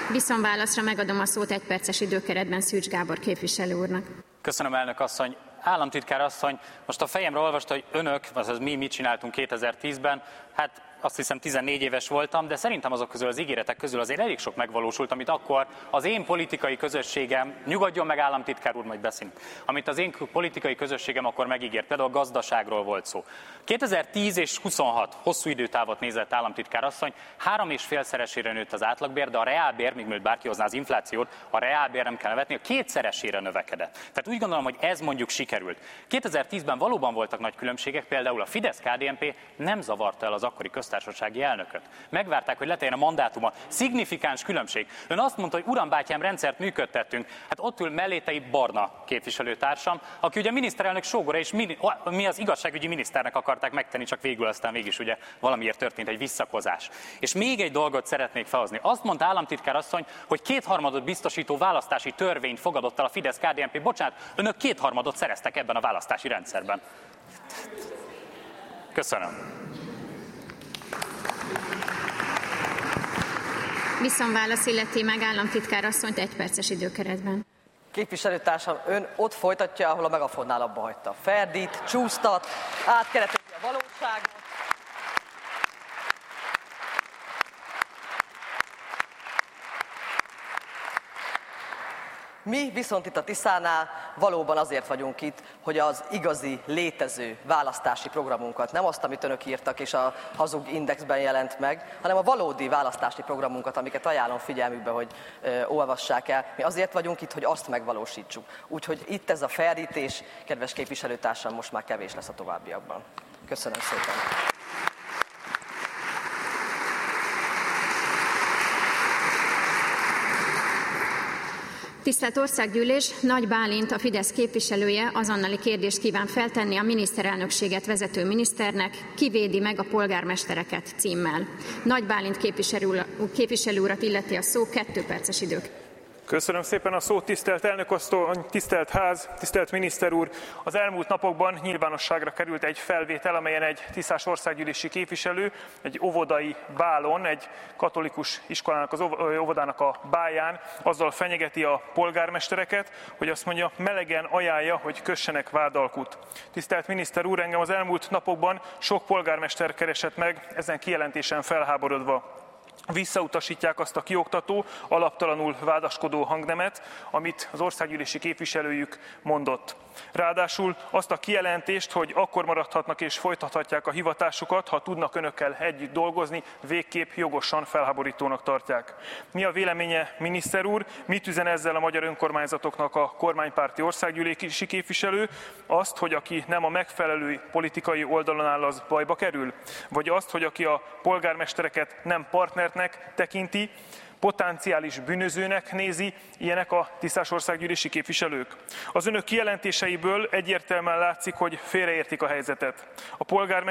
Viszonválaszra megadom a szót 1 perces időkeretben Szűcs Gábor képviselő úrnak. Köszönöm, elnök asszony. Államtitkár asszony, most a fejemre olvasta, hogy önök, azaz mi mit csináltunk 2010-ben, hát azt hiszem 14 éves voltam, de szerintem azok közül, az ígéretek közül azért elég sok megvalósult, amit akkor az én politikai közösségem, nyugodjon meg államtitkár úr, majd beszélünk, amit az én politikai közösségem akkor megígért, például a gazdaságról volt szó. 2010 és 26 hosszú időtávot nézett államtitkár asszony, 3,5-szeresére nőtt az átlagbér, de a reálbér, még mielőtt bárki hozná az inflációt, a reálbér nem kell vetni, a 2-szeresére növekedett. Tehát úgy gondolom, hogy ez mondjuk sikerült. 2010-ben valóban voltak nagy különbségek, például a Fidesz-KDNP nem zavarta el az akkori köztársasági elnököt. Megvárták, hogy leteljen a mandátuma. Szignifikáns különbség. Ön azt mondta, hogy uram, bátyám, rendszert működtettünk. Hát ott ül mellétei Barna képviselőtársam, aki ugye a miniszterelnök sógora, és mi az igazságügyi miniszternek akarták megtenni, csak végül aztán mégis ugye valamiért történt egy visszakozás. És még egy dolgot szeretnék felhozni. Azt mondta államtitkár asszony, hogy 2/3 biztosító választási törvényt fogadott el a Fidesz-KDNP. Bocsánat, önök 2/3 szereztek ebben a választási rendszerben. Köszönöm. Viszonválasz illeti meg államtitkár asszonyt 1 perces időkeretben. Képviselőtársam, ön ott folytatja, ahol a megafonnál abba hagyta. Ferdít, csúsztat, átkeretezi a valóságot. Mi viszont itt a Tiszánál valóban azért vagyunk itt, hogy az igazi, létező választási programunkat, nem azt, amit önök írtak és a hazug indexben jelent meg, hanem a valódi választási programunkat, amiket ajánlom figyelmükbe, hogy olvassák el. Mi azért vagyunk itt, hogy azt megvalósítsuk. Úgyhogy itt ez a ferdítés, kedves képviselőtársam, most már kevés lesz a továbbiakban. Köszönöm szépen. Tisztelt Országgyűlés, Nagy Bálint, a Fidesz képviselője azonnali kérdést kíván feltenni a miniszterelnökséget vezető miniszternek, kivédi meg a polgármestereket címmel. Nagy Bálint képviselő urat illeti a szó, 2 perces idők. Köszönöm szépen a szót, tisztelt elnökasszony, tisztelt ház, tisztelt miniszter úr! Az elmúlt napokban nyilvánosságra került egy felvétel, amelyen egy tiszás országgyűlési képviselő egy óvodai bálon, egy katolikus iskolának, az óvodának a báján azzal fenyegeti a polgármestereket, hogy azt mondja, melegen ajánlja, hogy kössenek vádalkut. Tisztelt miniszter úr, engem az elmúlt napokban sok polgármester keresett meg, ezen kijelentésen felháborodva. Visszautasítják azt a kioktató, alaptalanul vádaskodó hangnemet, amit az országgyűlési képviselőjük mondott. Ráadásul azt a kijelentést, hogy akkor maradhatnak és folytathatják a hivatásukat, ha tudnak önökkel együtt dolgozni, végképp jogosan felháborítónak tartják. Mi a véleménye, miniszter úr? Mit üzen ezzel a magyar önkormányzatoknak a kormánypárti országgyűlési képviselő? Azt, hogy aki nem a megfelelő politikai oldalon áll, az bajba kerül? Vagy azt, hogy aki a polgármestereket nem partnernek tekinti, potenciális bűnözőnek nézi, ilyenek a tisztás országgyűlési képviselők? Az önök kijelentéseiből egyértelműen látszik, hogy félreértik a helyzetet. A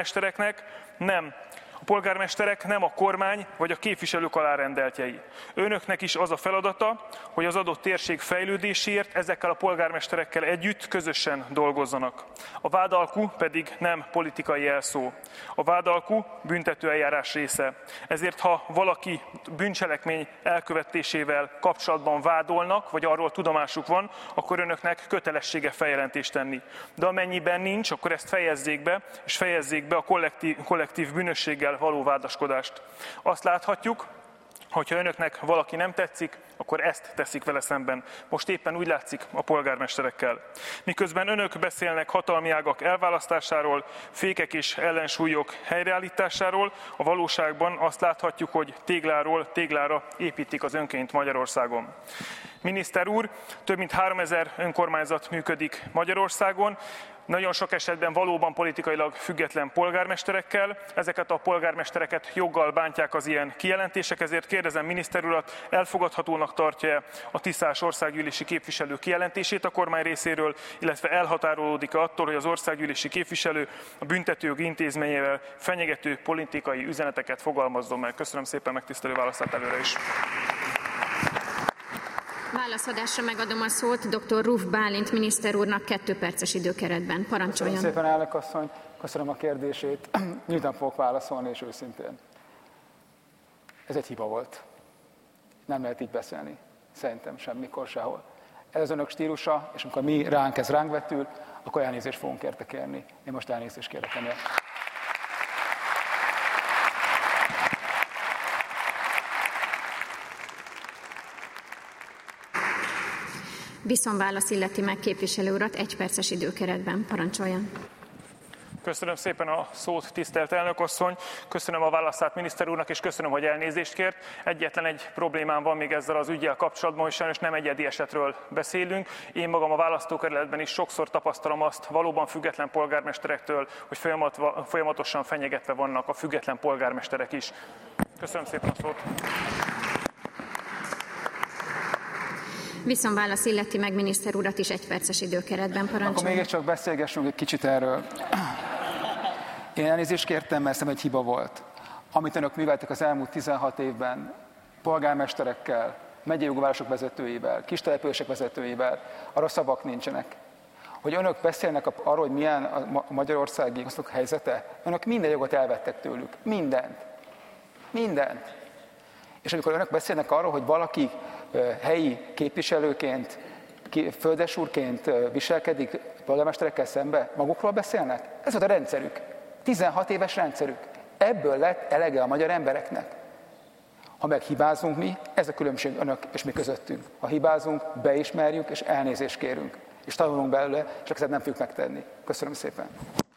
polgármesterek nem a kormány vagy a képviselők alárendeltjei. Önöknek is az a feladata, hogy az adott térség fejlődéséért ezekkel a polgármesterekkel együtt közösen dolgozzanak. A vádalkú pedig nem politikai jelszó. A vádalkú büntetőeljárás része. Ezért, ha valaki bűncselekmény elkövetésével kapcsolatban vádolnak, vagy arról tudomásuk van, akkor önöknek kötelessége feljelentést tenni. De amennyiben nincs, akkor ezt fejezzék be, és fejezzék be a kollektív bűnösséggel való vádaskodást. Azt láthatjuk, hogyha önöknek valaki nem tetszik, akkor ezt teszik vele szemben. Most éppen úgy látszik a polgármesterekkel. Miközben önök beszélnek hatalmi ágak elválasztásáról, fékek és ellensúlyok helyreállításáról, a valóságban azt láthatjuk, hogy tégláról téglára építik az önkényt Magyarországon. Miniszter úr, több mint 3000 önkormányzat működik Magyarországon, nagyon sok esetben valóban politikailag független polgármesterekkel. Ezeket a polgármestereket joggal bántják az ilyen kijelentések, ezért kérdezem miniszter urat, elfogadhatónak tartja a tisztás országgyűlési képviselő kijelentését a kormány részéről, illetve elhatárolódik-e attól, hogy az országgyűlési képviselő a büntetőjogi intézményével fenyegető politikai üzeneteket fogalmazzon meg. Köszönöm szépen megtisztelő válaszát előre is. Válaszadásra megadom a szót dr. Ruf Bálint miniszter úrnak 2 perces időkeretben. Parancsoljon. Köszönöm szépen, elnök asszony. Köszönöm a kérdését. Nyíltan fogok válaszolni, és őszintén. Ez egy hiba volt. Nem lehet így beszélni. Szerintem semmikor, sehol. Ez az önök stílusa, és amikor mi ránk vetül, akkor elnézést fogunk érte kérni. Én most elnézést kérek ennél. Viszonválasz illeti meg képviselő urat 1 perces időkeretben. Parancsoljon. Köszönöm szépen a szót, tisztelt elnök asszony. Köszönöm a válaszát miniszter úrnak, és köszönöm, hogy elnézést kért. Egyetlen egy problémám van még ezzel az üggyel kapcsolatban, hogy sajnos nem egyedi esetről beszélünk. Én magam a választókerületben is sokszor tapasztalom azt valóban független polgármesterektől, hogy folyamatosan fenyegetve vannak a független polgármesterek is. Köszönöm szépen a szót. Viszonválasz illeti meg miniszter urat is 1 perces időkeretben. Parancsoljon. Akkor még csak beszélgessünk egy kicsit erről. Én elnézést kértem, mert ez egy hiba volt. Amit önök műveltek az elmúlt 16 évben, polgármesterekkel, megyei jogvárosok vezetőivel, kistelepülések vezetőivel, arra szavak nincsenek. Hogy önök beszélnek arról, hogy milyen a magyarországi helyzete, önök minden jogot elvettek tőlük. Mindent. Mindent. És amikor önök beszélnek arról, hogy valaki helyi képviselőként, földesúrként viselkedik polgármesterekkel szembe, magukról beszélnek? Ez volt a rendszerük. 16 éves rendszerük. Ebből lett elege a magyar embereknek. Ha meg hibázunk mi, ez a különbség önök és mi közöttünk. Ha hibázunk, beismerjük és elnézést kérünk. És tanulunk belőle, csak ezt nem fogjuk megtenni. Köszönöm szépen.